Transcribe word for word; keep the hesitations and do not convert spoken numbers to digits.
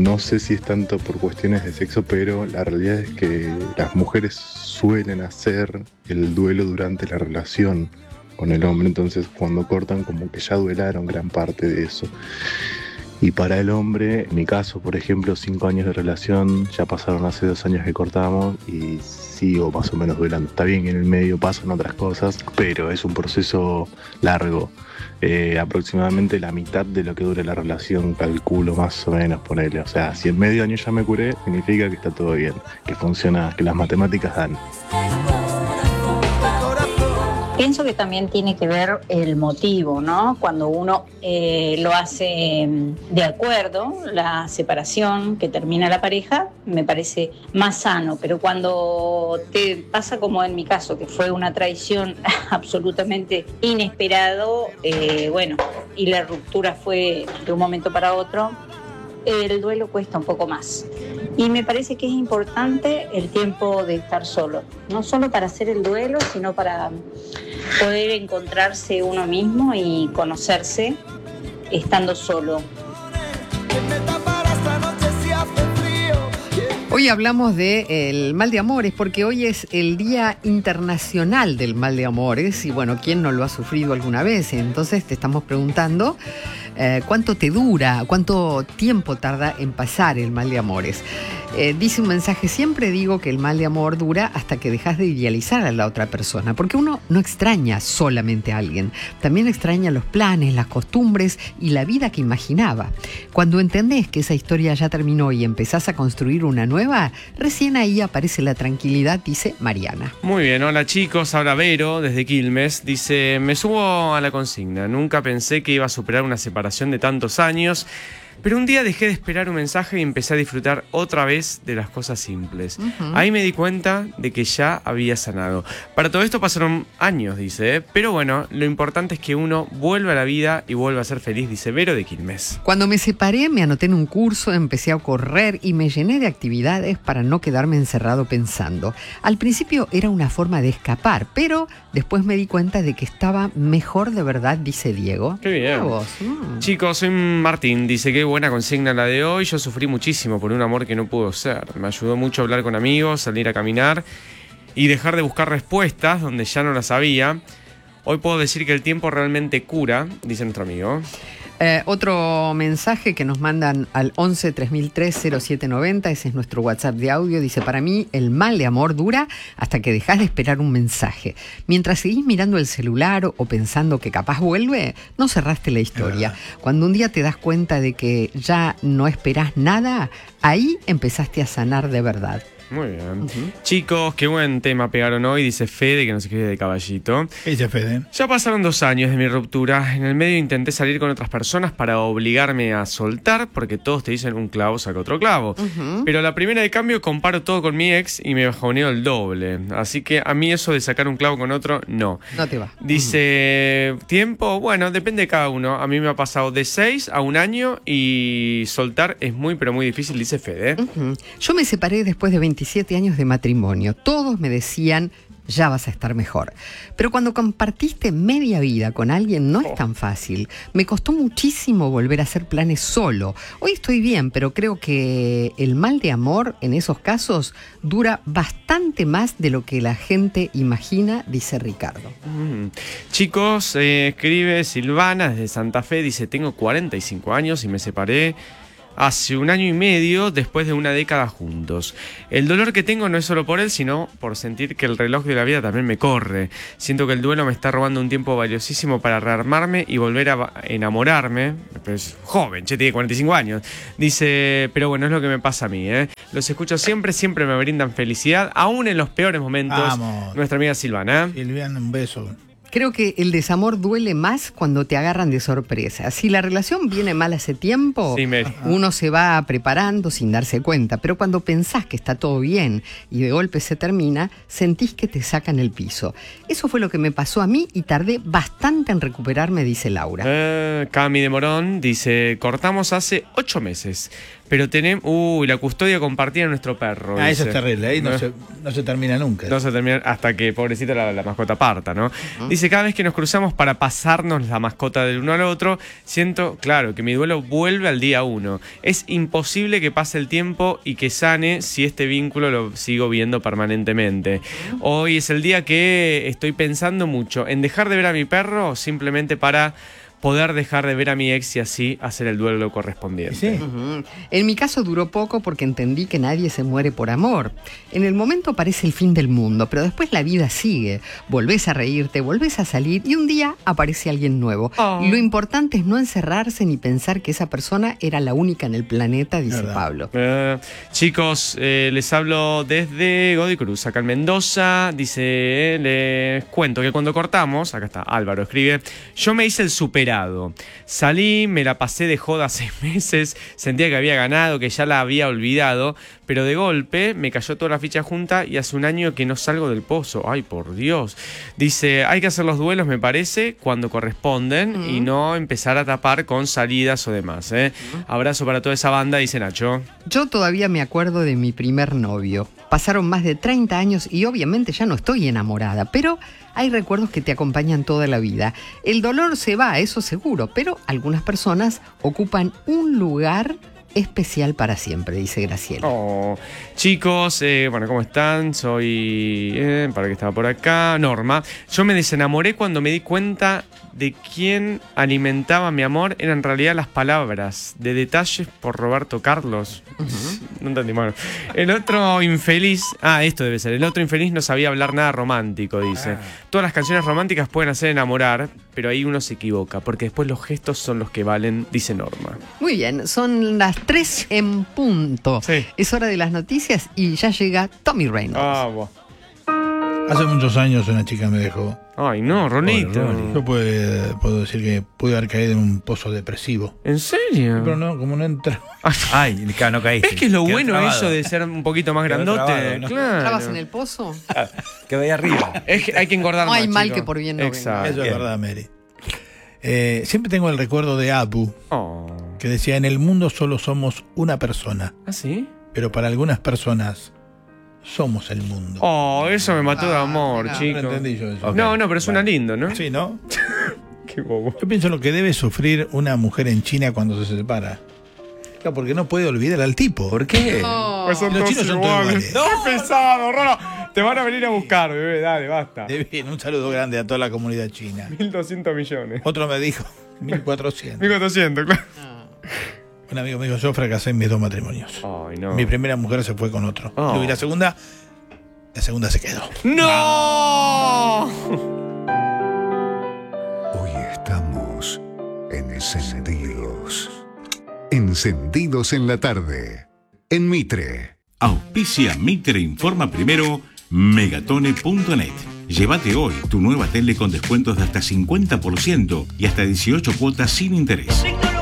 no sé si es tanto por cuestiones de sexo, pero la realidad es que las mujeres suelen hacer el duelo durante la relación con el hombre, entonces cuando cortan como que ya duelaron gran parte de eso. Y para el hombre, en mi caso, por ejemplo, cinco años de relación, ya pasaron hace dos años que cortamos y sigo más o menos duelando. Está bien que en el medio pasan otras cosas, pero es un proceso largo. Eh, aproximadamente la mitad de lo que dure la relación, calculo más o menos, ponele. O sea, si en medio año ya me curé, significa que está todo bien, que funciona, que las matemáticas dan. Pienso que también tiene que ver el motivo, ¿no? Cuando uno eh, lo hace de acuerdo, la separación que termina la pareja, me parece más sano. Pero cuando te pasa como en mi caso, que fue una traición absolutamente inesperado, eh, bueno, y la ruptura fue de un momento para otro, el duelo cuesta un poco más. Y me parece que es importante el tiempo de estar solo, no solo para hacer el duelo, sino para poder encontrarse uno mismo y conocerse estando solo. Hoy hablamos del mal de amores porque hoy es el Día Internacional del Mal de Amores y bueno, ¿quién no lo ha sufrido alguna vez? Entonces te estamos preguntando eh, ¿cuánto te dura? ¿Cuánto tiempo tarda en pasar el mal de amores? Eh, dice un mensaje, siempre digo que el mal de amor dura hasta que dejas de idealizar a la otra persona, porque uno no extraña solamente a alguien, también extraña los planes, las costumbres y la vida que imaginaba. Cuando entendés que esa historia ya terminó y empezás a construir una nueva, recién ahí aparece la tranquilidad, dice Mariana. Muy bien, hola chicos, habla Vero desde Quilmes, dice, me subo a la consigna, nunca pensé que iba a superar una separación de tantos años. Pero un día dejé de esperar un mensaje y empecé a disfrutar otra vez de las cosas simples. Uh-huh. Ahí me di cuenta de que ya había sanado. Para todo esto pasaron años, dice, ¿eh? Pero bueno, lo importante es que uno vuelva a la vida y vuelva a ser feliz, dice Vero de Quilmes. Cuando me separé, me anoté en un curso, empecé a correr y me llené de actividades para no quedarme encerrado pensando. Al principio era una forma de escapar, pero después me di cuenta de que estaba mejor de verdad, dice Diego. Qué bien. Mm. Chicos, soy Martín, dice que buena consigna la de hoy. Yo sufrí muchísimo por un amor que no pudo ser. Me ayudó mucho a hablar con amigos, salir a caminar y dejar de buscar respuestas donde ya no las había. Hoy puedo decir que el tiempo realmente cura, dice nuestro amigo. Eh, otro mensaje que nos mandan al once tres mil tres cero siete noventa, ese es nuestro WhatsApp de audio, dice, para mí el mal de amor dura hasta que dejas de esperar un mensaje. Mientras seguís mirando el celular o, o pensando que capaz vuelve, no cerraste la historia. Cuando un día te das cuenta de que ya no esperás nada, ahí empezaste a sanar de verdad. Muy bien. Uh-huh. Chicos, qué buen tema pegaron hoy, dice Fede, que nos escribe de Caballito. ¿Qué dice Fede? Ya pasaron dos años de mi ruptura. En el medio intenté salir con otras personas para obligarme a soltar, porque todos te dicen un clavo saca otro clavo. Uh-huh. Pero la primera de cambio comparo todo con mi ex y me bajoneo el doble. Así que a mí eso de sacar un clavo con otro, no. No te va. Dice, uh-huh. tiempo, bueno, depende de cada uno. A mí me ha pasado de seis a un año y soltar es muy, pero muy difícil, dice Fede. Uh-huh. Yo me separé después de veintisiete años de matrimonio. Todos me decían, ya vas a estar mejor. Pero cuando compartiste media vida con alguien no es tan fácil. Me costó muchísimo volver a hacer planes solo. Hoy estoy bien, pero creo que el mal de amor en esos casos dura bastante más de lo que la gente imagina, dice Ricardo. Mm. Chicos, eh, escribe Silvana desde Santa Fe, dice, tengo cuarenta y cinco años y me separé hace un año y medio después de una década juntos. El dolor que tengo no es solo por él, sino por sentir que el reloj de la vida también me corre. Siento que el duelo me está robando un tiempo valiosísimo para rearmarme y volver a enamorarme. Pero es joven, che, tiene cuarenta y cinco años. Dice, pero bueno, es lo que me pasa a mí, ¿eh? Los escucho siempre, siempre me brindan felicidad, aún en los peores momentos. Vamos. Nuestra amiga Silvana. Silvana, un beso. Creo que el desamor duele más cuando te agarran de sorpresa. Si la relación viene mal hace tiempo, sí, uno se va preparando sin darse cuenta. Pero cuando pensás que está todo bien y de golpe se termina, sentís que te sacan el piso. Eso fue lo que me pasó a mí y tardé bastante en recuperarme, dice Laura. Eh, Cami de Morón dice, cortamos hace ocho meses. Pero tenemos... Uy, la custodia compartida de nuestro perro. Ah, dice. eso es terrible. Ahí no, no, se, no se termina nunca. No se termina hasta que, pobrecita, la, la mascota parta, ¿no? Uh-huh. Dice, Dice, cada vez que nos cruzamos para pasarnos la mascota del uno al otro, siento, claro, que mi duelo vuelve al día uno. Es imposible que pase el tiempo y que sane si este vínculo lo sigo viendo permanentemente. Hoy es el día que estoy pensando mucho en dejar de ver a mi perro simplemente para poder dejar de ver a mi ex y así hacer el duelo correspondiente. Sí. Uh-huh. En mi caso duró poco porque entendí que nadie se muere por amor. En el momento parece el fin del mundo, pero después la vida sigue. Volvés a reírte, volvés a salir y un día aparece alguien nuevo. Oh. Lo importante es no encerrarse ni pensar que esa persona era la única en el planeta, dice ¿verdad? Pablo. Eh, chicos, eh, les hablo desde Godoy Cruz, acá en Mendoza. Dice, eh, les cuento que cuando cortamos, acá está Álvaro, escribe, yo me hice el super salí, me la pasé de joda seis meses, sentía que había ganado, que ya la había olvidado, pero de golpe me cayó toda la ficha junta y hace un año que no salgo del pozo. Ay, por Dios. Dice, hay que hacer los duelos, me parece, cuando corresponden uh-huh. y no empezar a tapar con salidas o demás. ¿eh? Uh-huh. Abrazo para toda esa banda, dice Nacho. Yo todavía me acuerdo de mi primer novio. Pasaron más de treinta años y obviamente ya no estoy enamorada, pero hay recuerdos que te acompañan toda la vida. El dolor se va, eso seguro, pero algunas personas ocupan un lugar especial para siempre, dice Graciela. Oh, chicos, eh, bueno, ¿cómo están? Soy, eh, para que estaba por acá, Norma. Yo me desenamoré cuando me di cuenta de quién alimentaba mi amor. Eran en realidad las palabras, de detalles por Roberto Carlos. Uh-huh. No entendí, bueno. El otro infeliz, ah, esto debe ser, el otro infeliz no sabía hablar nada romántico, dice. Ah. Todas las canciones románticas pueden hacer enamorar, pero ahí uno se equivoca, porque después los gestos son los que valen, dice Norma. Muy bien, son las tres en punto. Sí. Es hora de las noticias y ya llega Tommy Reynolds. Ah, bueno. Hace muchos años una chica me dejó. Ay, no, Rolito. Yo puedo, puedo decir que pude haber caído en un pozo depresivo. ¿En serio? Pero no, como no entra. Ay, no caíste. Es que es lo Quedó bueno trabado. Eso de ser un poquito más Quedó grandote. Trabado, ¿no? Claro. ¿Estabas en el pozo? Quedó ahí arriba. Es que hay que engordar no más. No hay mal chico. Que por bien no Exacto. venga. Eso es verdad, Mary. Eh, siempre tengo el recuerdo de Abu, oh. que decía, en el mundo solo somos una persona. ¿Ah, sí? Pero para algunas personas somos el mundo. Oh, eso me mató ah, de amor, no, chico. No entendí yo eso. Okay. No, no, pero suena vale. lindo, ¿no? Sí, ¿no? Qué bobo. Yo pienso lo que debe sufrir una mujer en China cuando se separa. Claro, porque no puede olvidar al tipo. ¿Por qué? Oh. Pues son Los chinos son todos iguales. No, qué pesado, Rolo. Te van a venir a buscar, bebé, dale, basta. Bien, un saludo grande a toda la comunidad china. mil doscientos millones. Otro me dijo mil cuatrocientos. mil cuatrocientos, claro. Un amigo me dijo, yo fracasé en mis dos matrimonios. Ay, no. Mi primera mujer se fue con otro. Oh. Y la segunda, la segunda se quedó. ¡No! Hoy estamos encendidos. Encendidos en la tarde. En Mitre. Auspicia Mitre Informa Primero, megatone punto net. Llévate hoy tu nueva tele con descuentos de hasta cincuenta por ciento y hasta dieciocho cuotas sin interés.